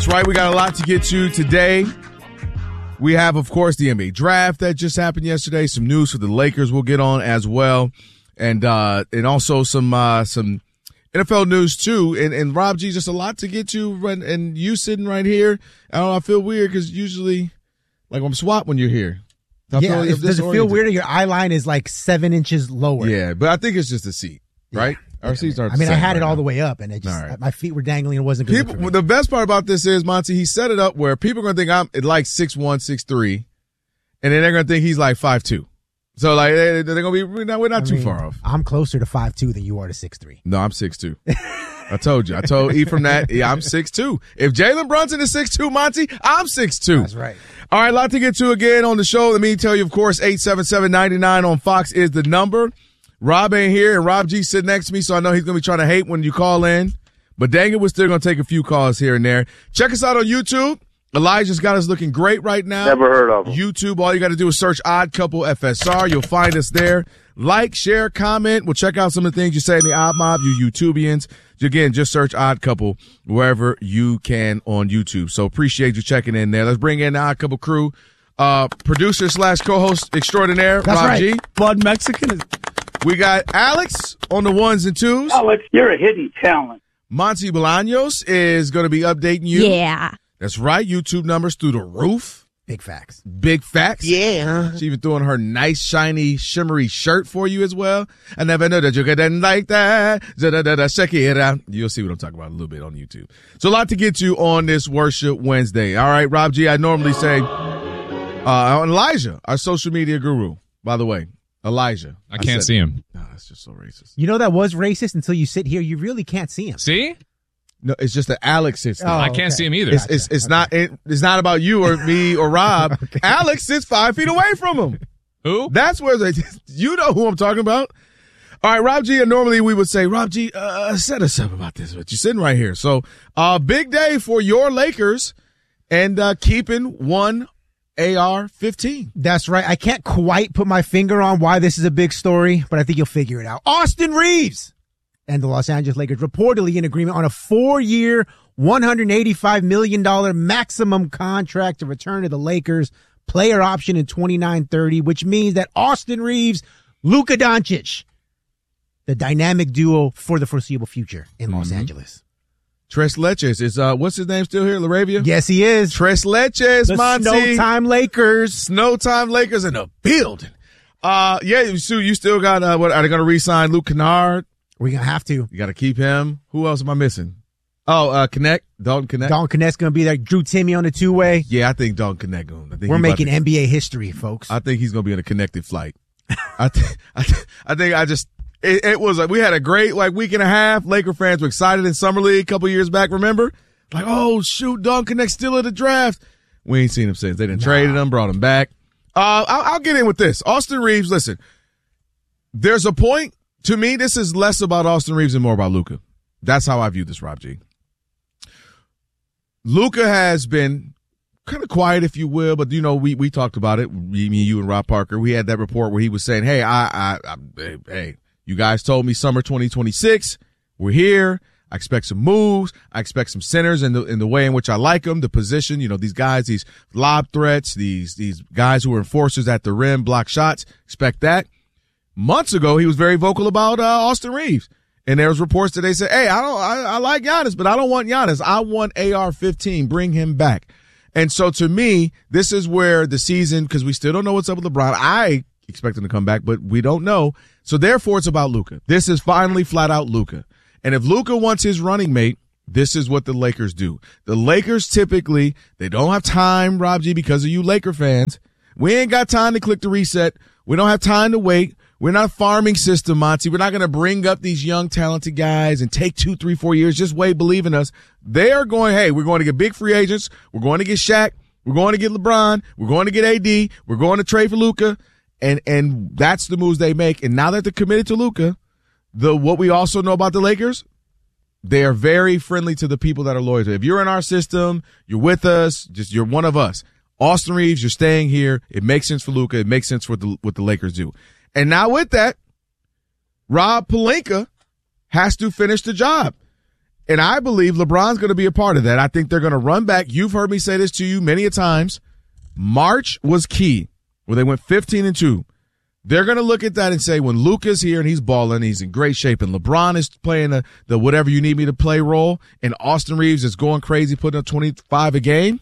That's right. We got a lot to get to today. We have, of course, the NBA draft that just happened yesterday. Some news for the Lakers we'll get on as well. And also some NFL news too. And Rob G, just a lot to get to. And you sitting right here. I don't know, I feel weird because usually, like, I'm SWAT when you're here. Does it feel weird? Your eye line is like 7 inches lower. Yeah, but I think it's just the seat, right? Yeah. Our seats aren't. I mean, I had it all the way up, and it just my feet were dangling. And it wasn't good. The best part about this is, Monty, he set it up where people are going to think I'm like 6'1", 6'3", and then they're going to think he's like 5'2". So like they're going to be we're not too far off. I'm closer to 5'2" than you are to 6'3". No, I'm 6'2". I told you. I told E from that. Yeah, I'm 6'2". If Jalen Brunson is 6'2", Monty, I'm 6'2". That's right. All right, a lot to get to again on the show. Let me tell you, of course, 877-99 on Fox is the number. Rob ain't here, and Rob G sitting next to me, so I know he's going to be trying to hate when you call in. But dang it, we're still going to take a few calls here and there. Check us out on YouTube. Elijah's got us looking great right now. Never heard of him. YouTube, all you got to do is search Odd Couple FSR. You'll find us there. Like, share, comment. We'll check out some of the things you say in the Odd Mob, you YouTubians. Again, just search Odd Couple wherever you can on YouTube. So appreciate you checking in there. Let's bring in the Odd Couple crew. Producer / co-host extraordinaire, That's Rob right. G. Blood Mexican. We got Alex on the ones and twos. Alex, you're a hidden talent. Monty Bolaños is going to be updating you. Yeah. That's right. YouTube numbers through the roof. Big facts. Big facts. Yeah. She's even throwing her nice, shiny, shimmery shirt for you as well. I never know that you didn't like that. Check it out. You'll see what I'm talking about a little bit on YouTube. So a lot to get to on this Worship Wednesday. All right, Rob G, I normally say Elijah, our social media guru, by the way. Elijah. I can't see him. No, that's just so racist. You know that was racist until you sit here. You really can't see him. See? No, it's just that Alex sits there. I can't see him either. It's not about you or me or Rob. Okay. Alex sits 5 feet away from him. Who? That's where you know who I'm talking about. All right, Rob G. Normally we would say, Rob G, set us up about this, but you're sitting right here. So, big day for your Lakers and keeping one AR-15. That's right. I can't quite put my finger on why this is a big story, but I think you'll figure it out. Austin Reeves and the Los Angeles Lakers reportedly in agreement on a 4-year, $185 million maximum contract to return to the Lakers, player option in 29-30, which means that Austin Reeves, Luka Doncic, the dynamic duo for the foreseeable future in Los Angeles. Tres Leches is, what's his name still here? LaRavia? Yes, he is. Tres Leches, the Monty. Snowtime Lakers. Snowtime Lakers in the building. Yeah, Sue, you still got, what, are they going to re-sign Luke Kennard? We're going to have to. You got to keep him. Who else am I missing? Oh, Connect. Dalton Connect. Dalton Connect's going to be there. Drew Timmy on the two-way. Yeah, I think Dalton Connect. We're making NBA history, folks. I think he's going to be in a connected flight. It was we had a great week and a half. Laker fans were excited in Summer League a couple years back. Remember? Like, oh shoot, Dalton Connect still at the draft. We ain't seen him since. They didn't traded him, brought him back. I'll get in with this. Austin Reeves. Listen, there's a point to me. This is less about Austin Reeves and more about Luka. That's how I view this, Rob G. Luka has been kind of quiet, if you will, but we talked about it. Me, you, and Rob Parker. We had that report where he was saying, "Hey, hey, you guys told me summer 2026. We're here. I expect some moves. I expect some centers in the way in which I like them. The position, these guys, these lob threats, these guys who are enforcers at the rim, block shots. Expect that." Months ago, he was very vocal about Austin Reeves. And there was reports that they said, hey, I like Giannis, but I don't want Giannis. I want AR-15. Bring him back. And so to me, this is where the season, because we still don't know what's up with LeBron. I expect him to come back, but we don't know. So therefore, it's about Luka. This is finally flat out Luka. And if Luka wants his running mate, this is what the Lakers do. The Lakers typically, they don't have time, Rob G, because of you Laker fans. We ain't got time to click the reset. We don't have time to wait. We're not a farming system, Monty. We're not going to bring up these young, talented guys and take 2, 3, 4 years. Just wait, believe in us. They are going, hey, we're going to get big free agents. We're going to get Shaq. We're going to get LeBron. We're going to get AD. We're going to trade for Luka. And that's the moves they make. And now that they're committed to Luka, what we also know about the Lakers, they are very friendly to the people that are loyal to them. If you're in our system, you're with us, you're one of us. Austin Reeves, you're staying here. It makes sense for Luka. It makes sense for what the Lakers do. And now with that, Rob Pelinka has to finish the job. And I believe LeBron's going to be a part of that. I think they're going to run back. You've heard me say this to you many a times. March was key, where they went 15-2. They're going to look at that and say, when Luka's here and he's balling, he's in great shape, and LeBron is playing the whatever you need me to play role, and Austin Reeves is going crazy, putting up 25 a game,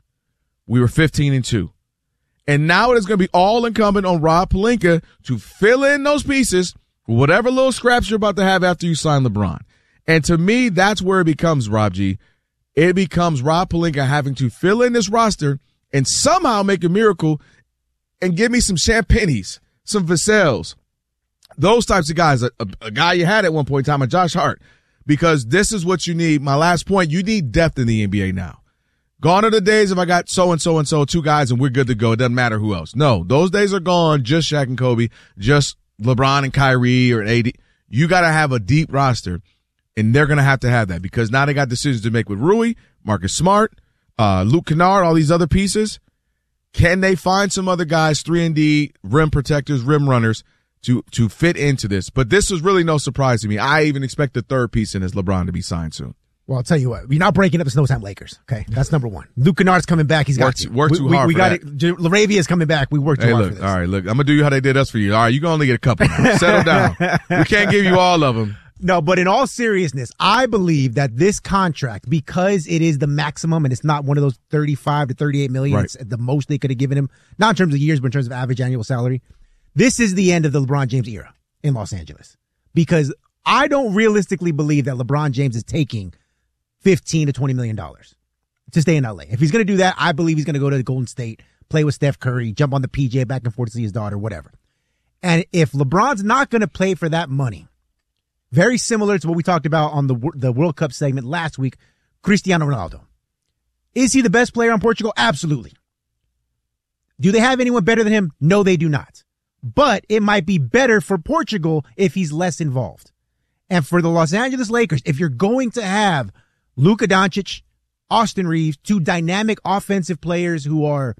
we were 15-2. And now it is going to be all incumbent on Rob Pelinka to fill in those pieces, whatever little scraps you're about to have after you sign LeBron. And to me, that's where it becomes, Rob G. It becomes Rob Pelinka having to fill in this roster and somehow make a miracle and give me some Champagnes, some Vassell's, those types of guys. A guy you had at one point in time, a Josh Hart, because this is what you need. My last point, you need depth in the NBA now. Gone are the days if I got so-and-so and so, two guys, and we're good to go. It doesn't matter who else. No, those days are gone. Just Shaq and Kobe, just LeBron and Kyrie or AD. You got to have a deep roster. And they're going to have that because now they got decisions to make with Rui, Marcus Smart, Luke Kennard, all these other pieces. Can they find some other guys, 3-and-D, rim protectors, rim runners, to fit into this? But this was really no surprise to me. I even expect the third piece in is LeBron to be signed soon. Well, I'll tell you what. You're not breaking up the Snowtime Lakers. Okay, that's number one. Luke Kennard's coming back. He's got work too hard. We for got that. it. Laravia's coming back. We worked too hard for this. All right, look. I'm gonna do you how they did us for you. All right, you can only get a couple now. Settle down. We can't give you all of them. No, but in all seriousness, I believe that this contract, because it is the maximum and it's not one of those 35 to 38 million, it's the most they could have given him, not in terms of years, but in terms of average annual salary. This is the end of the LeBron James era in Los Angeles, because I don't realistically believe that LeBron James is taking $15 to $20 million to stay in LA. If he's going to do that, I believe he's going to go to the Golden State, play with Steph Curry, jump on the PJ back and forth to see his daughter, whatever. And if LeBron's not going to play for that money, very similar to what we talked about on the World Cup segment last week, Cristiano Ronaldo. Is he the best player on Portugal? Absolutely. Do they have anyone better than him? No, they do not. But it might be better for Portugal if he's less involved. And for the Los Angeles Lakers, if you're going to have Luka Doncic, Austin Reeves, two dynamic offensive players who are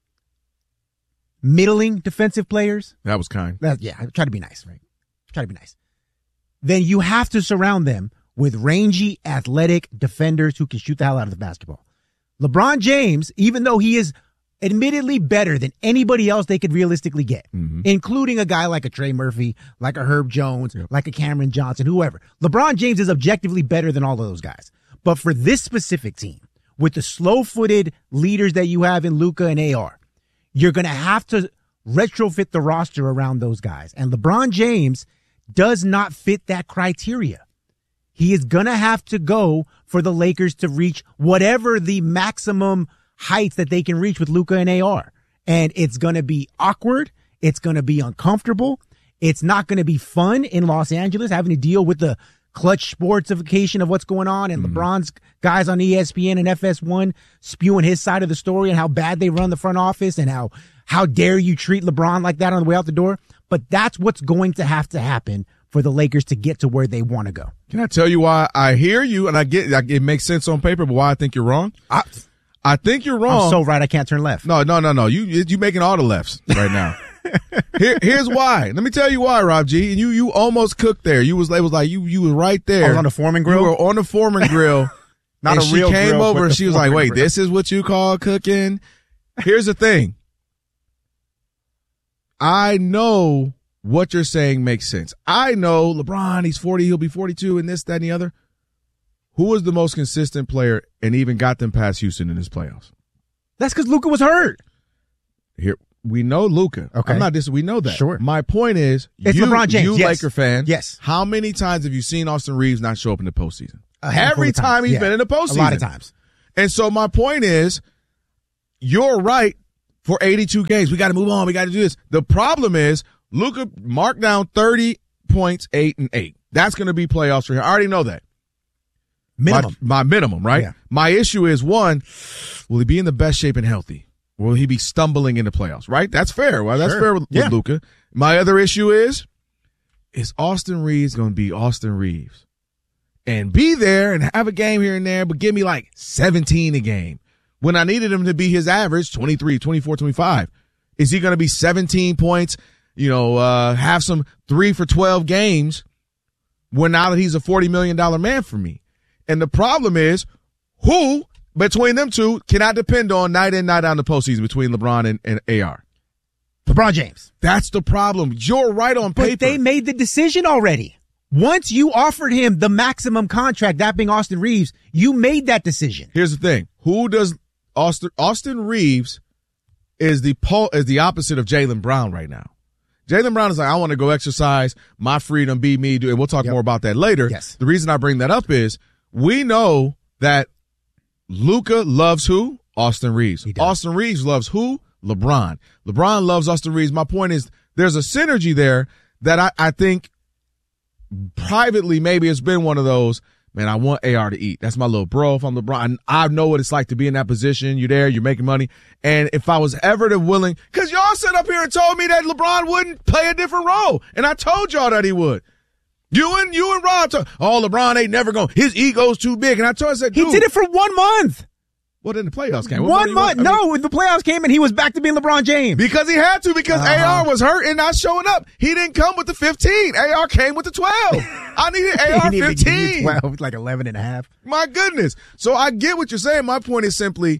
middling defensive players. That was kind. I try to be nice, right? Try to be nice. Then you have to surround them with rangy, athletic defenders who can shoot the hell out of the basketball. LeBron James, even though he is admittedly better than anybody else they could realistically get, including a guy like a Trey Murphy, like a Herb Jones, like a Cameron Johnson, whoever. LeBron James is objectively better than all of those guys. But for this specific team, with the slow-footed leaders that you have in Luka and AR, you're going to have to retrofit the roster around those guys. And LeBron James does not fit that criteria. He is going to have to go for the Lakers to reach whatever the maximum heights that they can reach with Luka and AR. And it's going to be awkward. It's going to be uncomfortable. It's not going to be fun in Los Angeles having to deal with the clutch sportsification of what's going on and LeBron's guys on ESPN and FS1 spewing his side of the story and how bad they run the front office and how dare you treat LeBron like that on the way out the door. But that's what's going to happen for the Lakers to get to where they want to go. Can I tell you why I hear you and I get it makes sense on paper, but why I think you're wrong? I think you're wrong. I'm so right I can't turn left. No. You making all the lefts right now. Here's why. Let me tell you why, Rob G. And you almost cooked there. You was like you were right there. I was on the Foreman grill. You were on the Foreman grill. Not and a real she came grill, over and she was like, "Wait, grill. this is what you call cooking?" Here's the thing. I know what you're saying makes sense. I know LeBron, he's 40, he'll be 42, and this, that, and the other. Who was the most consistent player and even got them past Houston in this playoffs? That's because Luka was hurt. Here, we know Luka. Okay. We know that. Sure. My point is, it's LeBron James. You Yes. Laker fan. Yes. How many times have you seen Austin Reeves not show up in the postseason? Every time he's been in the postseason. A lot of times. And so my point is, you're right for 82 games. We got to move on. We got to do this. The problem is, Luka marked down 30 points, 8 and 8. That's going to be playoffs for him. I already know that. Minimum. My minimum, right? Yeah. My issue is, one, will he be in the best shape and healthy? Will he be stumbling in the playoffs, right? That's fair. Well, that's fair with Luka. My other issue is Austin Reeves going to be Austin Reeves and be there and have a game here and there, but give me like 17 a game when I needed him to be his average, 23, 24, 25. Is he going to be 17 points, have some 3 for 12 games when now that he's a $40 million man for me? And the problem is who between them two can I depend on night in, night out in the postseason between LeBron and AR? LeBron James. That's the problem. You're right on paper. But they made the decision already. Once you offered him the maximum contract, that being Austin Reeves, you made that decision. Here's the thing. Who does Austin Reeves is the opposite of Jaylen Brown right now. Jaylen Brown is like, I want to go exercise my freedom, be me, do it. We'll talk more about that later. Yes. The reason I bring that up is we know that Luka loves who? Austin Reeves. Austin Reeves loves who? LeBron. LeBron loves Austin Reeves. My point is there's a synergy there that I think privately maybe it's been one of those, man, I want AR to eat. That's my little bro. If I'm LeBron, I know what it's like to be in that position. You're there, you're making money. And if I was ever the willing, because y'all sat up here and told me that LeBron wouldn't play a different role. And I told y'all that he would. You and Rob talk, LeBron ain't never going, his ego's too big. And I said, dude. He did it for 1 month. Well, then the playoffs came. 1 month. No, the playoffs came and he was back to being LeBron James. Because he had to, because AR was hurt and not showing up. He didn't come with the 15. AR came with the 12. I needed AR 15. 12, like 11 and a half. My goodness. So I get what you're saying. My point is simply,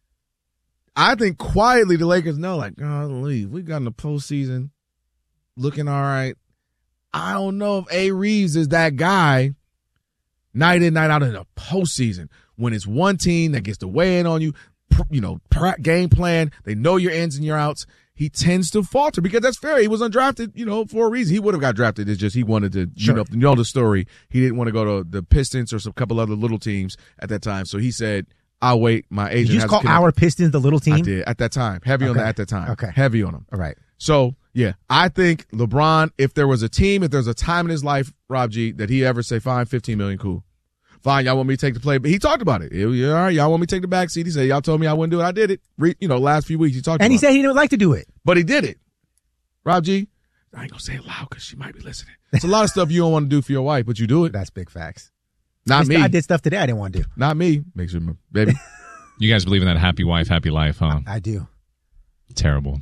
I think quietly the Lakers know, like, golly, we got in the postseason looking all right. I don't know if A. Reeves is that guy night in, night out in the postseason when it's one team that gets to weigh in on you, game plan. They know your ins and your outs. He tends to falter because that's fair. He was undrafted, for a reason. He would have got drafted. It's just he wanted to, you know the story. He didn't want to go to the Pistons or some couple other little teams at that time. So he said, I'll wait. My agent Did you just call our Pistons the little team? I did at that time. Heavy on that at that time. Okay. Heavy on them. All right. So, yeah, I think LeBron, if there was a team, if there's a time in his life, Rob G, that he ever say, fine, $15 million, cool. Fine, y'all want me to take the play. But he talked about it. All right, y'all want me to take the back seat. He said, y'all told me I wouldn't do it. I did it. Last few weeks he talked about it. And he said he didn't like to do it. But he did it. Rob G, I ain't going to say it loud because she might be listening. It's a lot of stuff you don't want to do for your wife, but you do it. That's big facts. Not me. I did stuff today I didn't want to do. Not me. Make sure, baby. You guys believe in that happy wife, happy life, huh? I do. Terrible.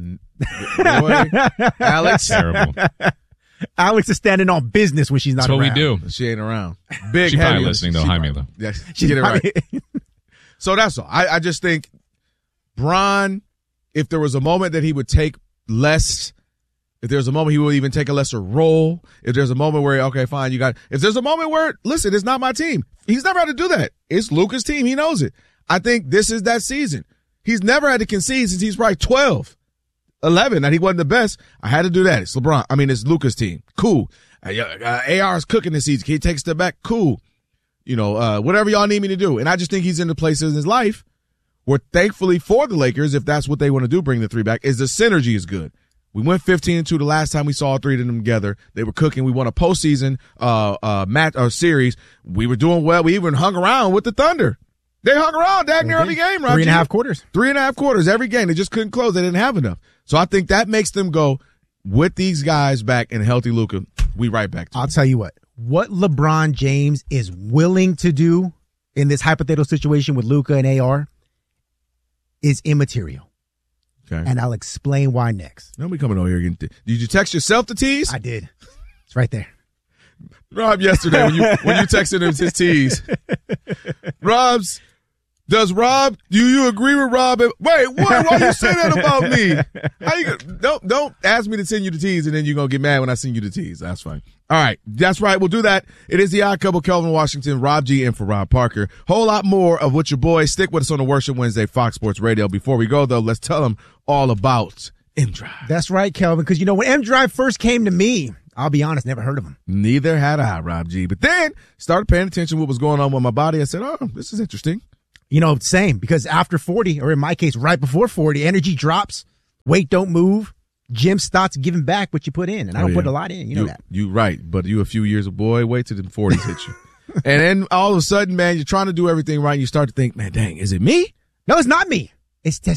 Boy, Alex. Terrible. Alex is standing on business when she's not around. That's what we do. She ain't around. Big, She's heavy. probably listening, though. Hi, Mila. Yeah, she get it right. So that's all. I just think Bron, if there was a moment that he would take less, if there's a moment he would even take a lesser role, if there's a moment where, okay, fine, if there's a moment where, listen, it's not my team. He's never had to do that. It's Luka's team. He knows it. I think this is that season. He's never had to concede since he's probably 12, 11, and he wasn't the best. I had to do that. It's LeBron. It's Luka's team. Cool. AR is cooking this season. Can he take a step back? Cool. Whatever y'all need me to do. And I just think he's in the places in his life where thankfully for the Lakers, if that's what they want to do, bring the three back, is the synergy is good. We went 15-2 the last time we saw all three of them together. They were cooking. We won a postseason match or series. We were doing well. We even hung around with the Thunder. They hung around near every game, right? 3.5 quarters. 3.5 quarters every game. They just couldn't close. They didn't have enough. So I think that makes them go, with these guys back and healthy Luka, we right back to I'll tell you what LeBron James is willing to do in this hypothetical situation with Luka and AR is immaterial. Okay. And I'll explain why next. Don't be coming over here again. Did you text yourself the tease? I did. It's right there. Rob, yesterday when you texted him his tease. Do you agree with Rob? Wait, what? Why you say that about me? Don't ask me to send you the tease and then you're going to get mad when I send you the tease. That's fine. All right. That's right. We'll do that. It is the Odd Couple, Kelvin Washington, Rob G, and for Rob Parker. Whole lot more of what your boys. Stick with us on the Worship Wednesday, Fox Sports Radio. Before we go, though, let's tell them all about M-Drive. That's right, Kelvin, because, when M-Drive first came to me, I'll be honest, never heard of him. Neither had I, Rob G. But then started paying attention to what was going on with my body. I said, oh, this is interesting. Same, because after 40, or in my case, right before 40, energy drops, weight don't move, gym starts giving back what you put in, and I don't put a lot in. You know that. You right, but you a few years of boy, wait till the 40s hit you. And then all of a sudden, man, you're trying to do everything right, and you start to think, man, dang, is it me? No, it's not me. It's